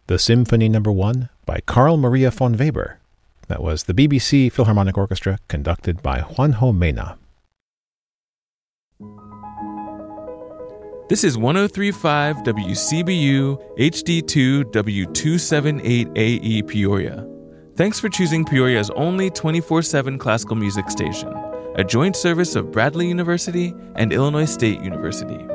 The Symphony No. 1 by Carl Maria von Weber. That was the BBC Philharmonic Orchestra conducted by Juanjo Mena. This is 103.5 WCBU HD2 W278AE Peoria. Thanks for choosing Peoria's only 24/7 classical music station, a joint service of Bradley University and Illinois State University.